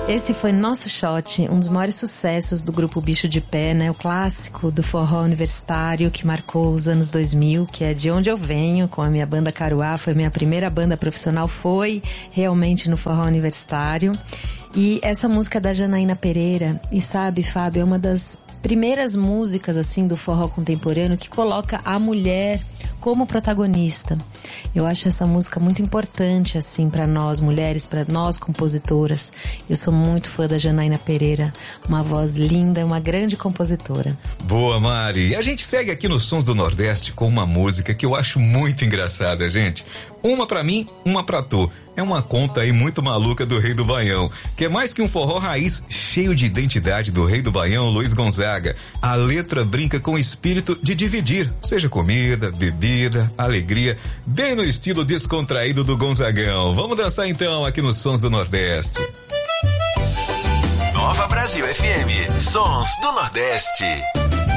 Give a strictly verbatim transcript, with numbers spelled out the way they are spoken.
Esse foi Nosso Shot, um dos maiores sucessos do grupo Bicho de Pé, né? O clássico do forró universitário que marcou os anos dois mil, que é de onde eu venho, com a minha banda Caruá. Foi minha primeira banda profissional, foi realmente no forró universitário. E essa música é da Janaína Pereira, e sabe, Fábio, é uma das primeiras músicas assim do forró contemporâneo que coloca a mulher como protagonista. Eu acho essa música muito importante assim para nós mulheres, para nós compositoras. Eu sou muito fã da Janaína Pereira, uma voz linda, uma grande compositora. Boa, Mari. E a gente segue aqui nos Sons do Nordeste com uma música que eu acho muito engraçada, gente. Uma pra mim, uma pra tu. É uma conta aí muito maluca do Rei do Baião, que é mais que um forró raiz cheio de identidade do Rei do Baião, Luiz Gonzaga. A letra brinca com o espírito de dividir, seja comida, bebida, alegria, bem no estilo descontraído do Gonzagão. Vamos dançar então aqui nos Sons do Nordeste. Nova Brasil F M, Sons do Nordeste.